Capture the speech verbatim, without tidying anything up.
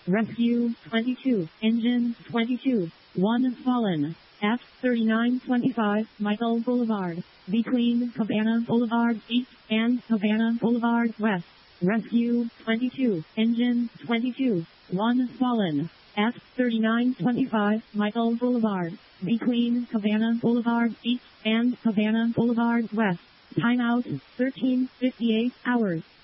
Rescue twenty-two, engine twenty-two, one fallen. At thirty-nine twenty-five Michael Boulevard, between Havana Boulevard East and Havana Boulevard West. Rescue twenty-two, engine twenty-two, one fallen. At thirty-nine twenty-five Michael Boulevard, between Havana Boulevard East and Havana Boulevard West. Timeout thirteen fifty-eight hours.